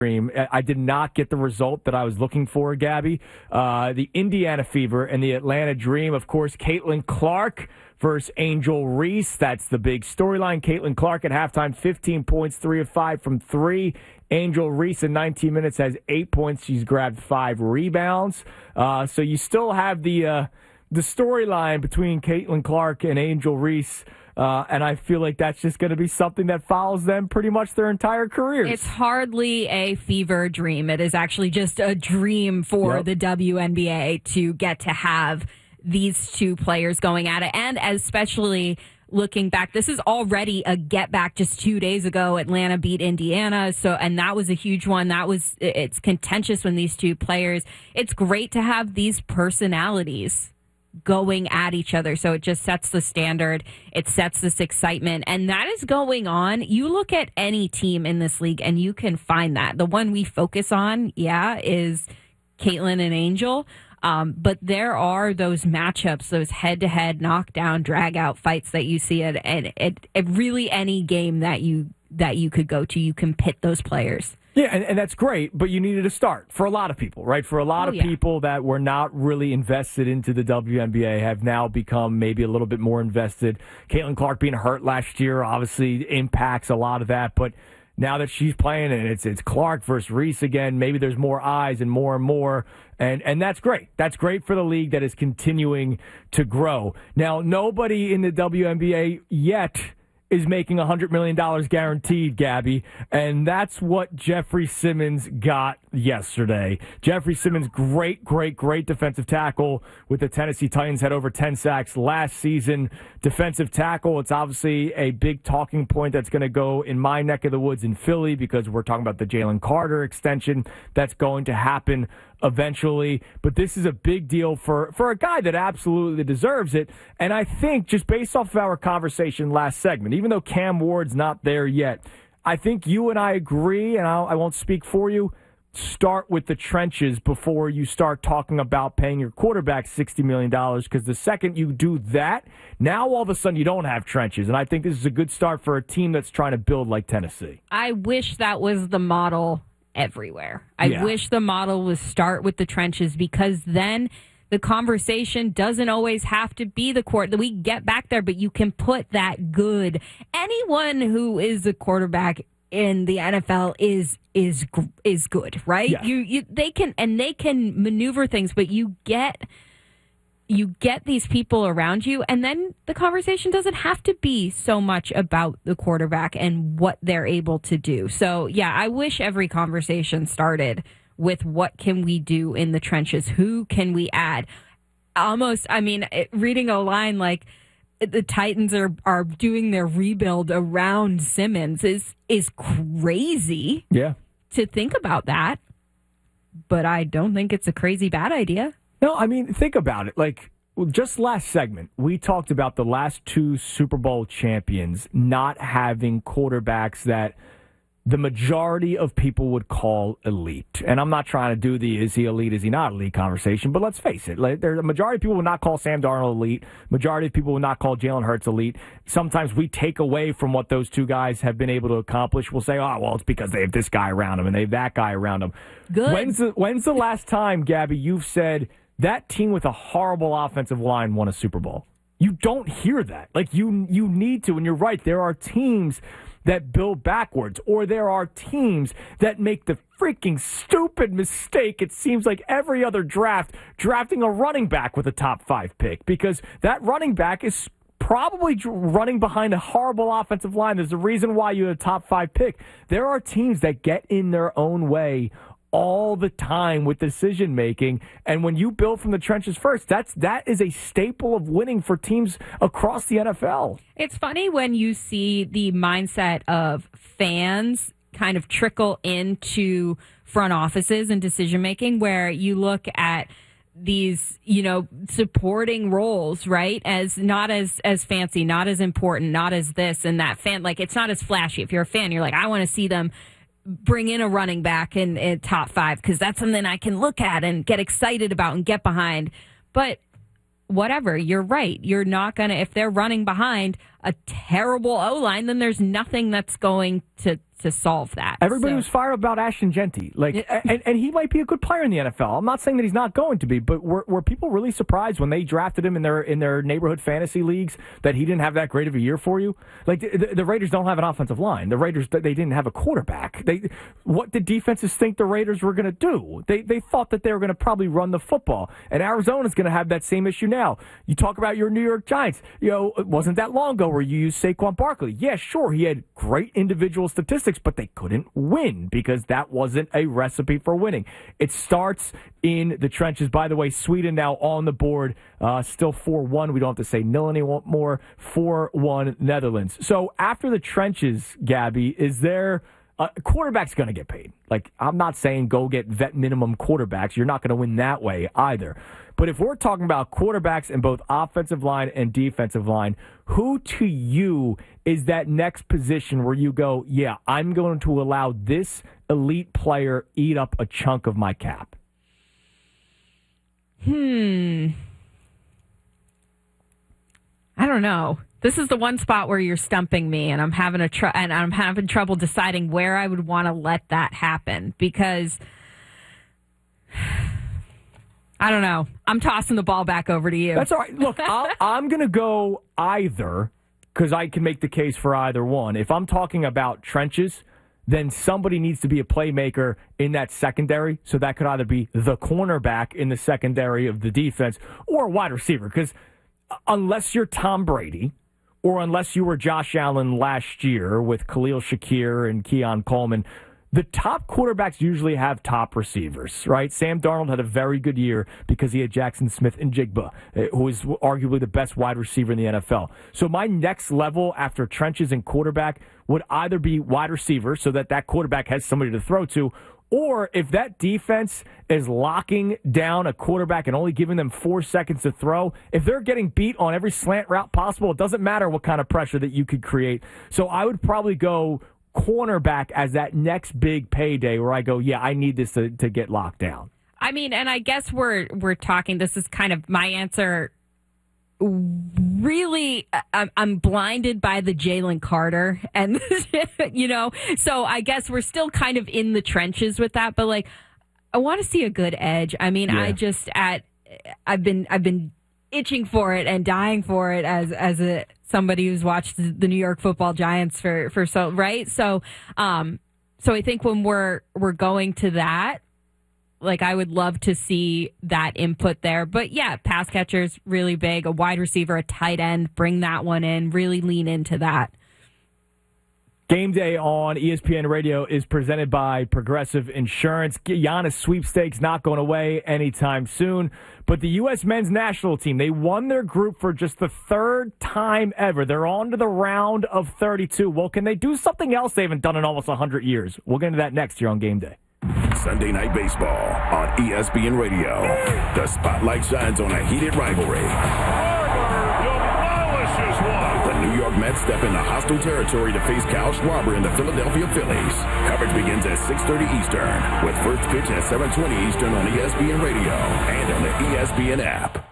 Dream. I did not get the result that I was looking for, Gabby. The Indiana Fever and the Atlanta Dream, of course, Caitlin Clark versus Angel Reese. That's the big storyline. Caitlin Clark at halftime, 15 points, 3 of 5 from 3. Angel Reese in 19 minutes has 8 points. She's grabbed 5 rebounds. So you still have the storyline between Caitlin Clark and Angel Reese. And I feel like that's just going to be something that follows them pretty much their entire careers. It's hardly a fever dream. It is actually just a dream for the WNBA to get to have these two players going at it. And especially looking back, this is already a get back. Just 2 days ago, Atlanta beat Indiana. And that was a huge one. It's contentious when these two players, it's great to have these personalities going at each other. So it just sets the standard. It sets this excitement. And that is going on. You look at any team in this league and you can find that. The one we focus on, is Caitlin and Angel. But there are those matchups, those head-to-head knockdown, drag-out fights that you see at really any game that you could go to. You can pit those players. Yeah, and that's great, but you needed a start for a lot of people, right? For a lot of people that were not really invested into the WNBA have now become maybe a little bit more invested. Caitlin Clark being hurt last year obviously impacts a lot of that, but now that she's playing and it's Clark versus Reese again, maybe there's more eyes and more, and that's great. That's great for the league that is continuing to grow. Now, nobody in the WNBA yet is making $100 million guaranteed, Gabby, and that's what Jeffrey Simmons got yesterday. Jeffrey Simmons, great defensive tackle with the Tennessee Titans, had over 10 sacks last season. Defensive tackle, it's obviously a big talking point that's going to go in my neck of the woods in Philly because we're talking about the Jalen Carter extension that's going to happen eventually. But this is a big deal for a guy that absolutely deserves it. And I think just based off of our conversation last segment, even though Cam Ward's not there yet, I think you and I agree, and I won't speak for you, start with the trenches before you start talking about paying your quarterback $60 million, because the second you do that, now all of a sudden you don't have trenches. And I think this is a good start for a team that's trying to build like Tennessee. I wish that was the model everywhere. I wish the model was start with the trenches, because then the conversation doesn't always have to be the court. We get back there, but you can put that good. Anyone who is a quarterback in the NFL is good, right? Yeah. They can maneuver things, but you get these people around you, and then the conversation doesn't have to be so much about the quarterback and what they're able to do. So, I wish every conversation started with what can we do in the trenches? Who can we add? Reading a line like the Titans are doing their rebuild around Simmons is crazy. Yeah. To think about that, but I don't think it's a crazy bad idea. No, think about it. Like, just last segment, we talked about the last 2 Super Bowl champions not having quarterbacks that the majority of people would call elite. And I'm not trying to do the is he elite, is he not elite conversation, but let's face it. The majority of people will not call Sam Darnold elite. Majority of people will not call Jalen Hurts elite. Sometimes we take away from what those two guys have been able to accomplish. We'll say, it's because they have this guy around them and they have that guy around them. Good. When's the last time, Gabby, you've said that team with a horrible offensive line won a Super Bowl? You don't hear that. Like, you need to, and you're right. There are teams that build backwards, or there are teams that make the freaking stupid mistake, it seems like every other draft, drafting a running back with a top 5 pick, because that running back is probably running behind a horrible offensive line. There's a reason why you had a top 5 pick. There are teams that get in their own way all the time with decision making, and when you build from the trenches first, that is a staple of winning for teams across the NFL. It's funny when you see the mindset of fans kind of trickle into front offices and decision making, where you look at these, supporting roles, right? As not as fancy, not as important, not as this and that fan. Like, it's not as flashy. If you're a fan, you're like, I want to see them bring in a running back in top 5, because that's something I can look at and get excited about and get behind. But whatever, you're right. You're not going to, if they're running behind a terrible O-line, then there's nothing that's going to to solve that. Everybody was fired about Ashton Genty. And he might be a good player in the NFL. I'm not saying that he's not going to be, but were people really surprised when they drafted him in their neighborhood fantasy leagues that he didn't have that great of a year for you? Like, the Raiders don't have an offensive line. The Raiders, they didn't have a quarterback. What did defenses think the Raiders were going to do? They thought that they were going to probably run the football. And Arizona's going to have that same issue now. You talk about your New York Giants. It wasn't that long ago where you used Saquon Barkley. Yeah, sure, he had great individual statistics, but they couldn't win because that wasn't a recipe for winning. It starts in the trenches. By the way, Sweden now on the board, still 4-1. We don't have to say nil anymore. 4-1 Netherlands. So after the trenches, Gabby, is there... quarterback's going to get paid. Like, I'm not saying go get vet minimum quarterbacks. You're not going to win that way either. But if we're talking about quarterbacks in both offensive line and defensive line, who to you is that next position where you go, yeah, I'm going to allow this elite player eat up a chunk of my cap? I don't know. This is the one spot where you're stumping me, and I'm having trouble deciding where I would want to let that happen because I don't know. I'm tossing the ball back over to you. That's all right. Look, I'm going to go either because I can make the case for either one. If I'm talking about trenches, then somebody needs to be a playmaker in that secondary. So that could either be the cornerback in the secondary of the defense or a wide receiver. Because unless you're Tom Brady or unless you were Josh Allen last year with Khalil Shakir and Keon Coleman, the top quarterbacks usually have top receivers, right? Sam Darnold had a very good year because he had Jackson Smith and Jigba, who is arguably the best wide receiver in the NFL. So my next level after trenches and quarterback would either be wide receiver so that quarterback has somebody to throw to, or if that defense is locking down a quarterback and only giving them 4 seconds to throw, if they're getting beat on every slant route possible, it doesn't matter what kind of pressure that you could create. So I would probably go cornerback as that next big payday where I go, yeah, I need this to get locked down. I mean, and I guess we're talking, this is kind of my answer. Really, I'm blinded by the Jalen Carter and, so I guess we're still kind of in the trenches with that, but like, I want to see a good edge. I mean, yeah. I've been itching for it and dying for it as somebody who's watched the New York Football Giants for so right. So I think when we're going to that, like I would love to see that input there. But yeah, pass catchers really big, a wide receiver, a tight end, bring that one in, really lean into that. Game Day on ESPN Radio is presented by Progressive Insurance. Giannis sweepstakes not going away anytime soon. But the U.S. men's national team, they won their group for just the third time ever. They're on to the round of 32. Well, can they do something else they haven't done in almost 100 years? We'll get into that next here on Game Day. Sunday Night Baseball on ESPN Radio. The spotlight shines on a heated rivalry. The New York Mets step into hostile territory to face Kyle Schwarber and the Philadelphia Phillies. Coverage begins at 6:30 Eastern with first pitch at 7:20 Eastern on ESPN Radio and on the ESPN app.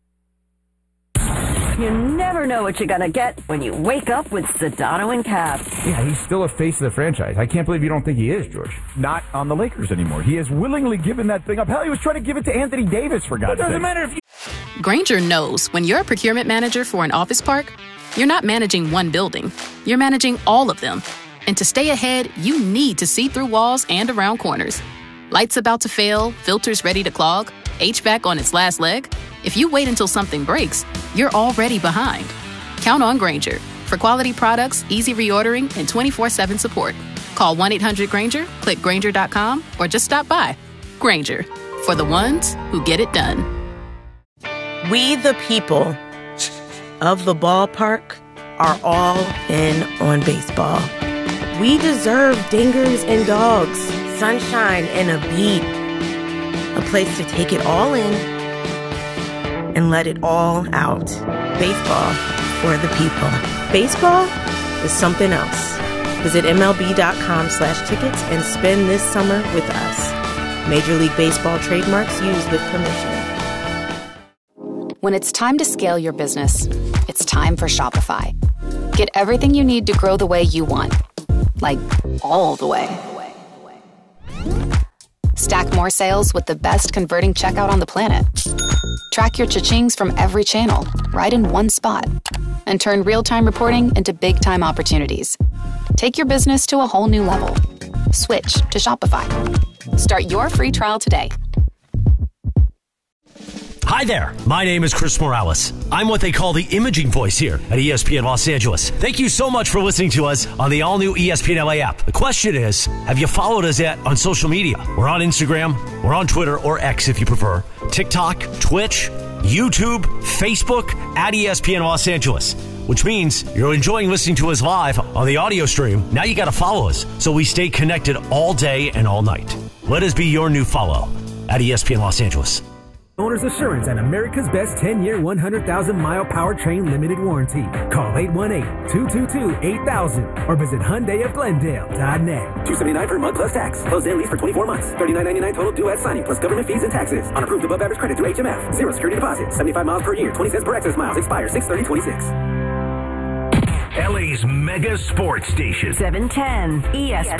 You never know what you're going to get when you wake up with Sedano and Cap. Yeah, he's still a face of the franchise. I can't believe you don't think he is, George. Not on the Lakers anymore. He has willingly given that thing up. Hell, he was trying to give it to Anthony Davis, for God's sake. It doesn't matter if you... Grainger knows when you're a procurement manager for an office park, you're not managing one building. You're managing all of them. And to stay ahead, you need to see through walls and around corners. Lights about to fail, filters ready to clog, HVAC on its last leg. If you wait until something breaks, you're already behind. Count on Grainger for quality products, easy reordering, and 24/7 support. Call 1-800-GRAINGER, click Grainger.com, or just stop by. Grainger, for the ones who get it done. We the people of the ballpark are all in on baseball. We deserve dingers and dogs, sunshine and a beat. A place to take it all in and let it all out. Baseball for the people. Baseball is something else. Visit MLB.com/tickets and spend this summer with us. Major League Baseball trademarks used with permission. When it's time to scale your business, it's time for Shopify. Get everything you need to grow the way you want. Like, all the way. Stack more sales with the best converting checkout on the planet. Track your cha-chings from every channel, right in one spot. And turn real-time reporting into big-time opportunities. Take your business to a whole new level. Switch to Shopify. Start your free trial today. Hi there, my name is Chris Morales. I'm what they call the imaging voice here at ESPN Los Angeles. Thank you so much for listening to us on the all-new ESPN LA app. The question is, have you followed us yet on social media? We're on Instagram, we're on Twitter, or X if you prefer, TikTok, Twitch, YouTube, Facebook, at ESPN Los Angeles. Which means you're enjoying listening to us live on the audio stream. Now you got to follow us so we stay connected all day and all night. Let us be your new follow at ESPN Los Angeles. Owner's Assurance and America's best 10-year, 100,000-mile powertrain limited warranty. Call 818-222-8000 or visit HyundaiofGlendale.net. $279 per month plus tax. Closed and lease for 24 months. $39.99 total due at signing plus government fees and taxes. Unapproved above average credit through HMF. Zero security deposit. 75 miles per year. 20 cents per excess miles. Expires 6/30/26. LA's mega sports station. 710 ESPN.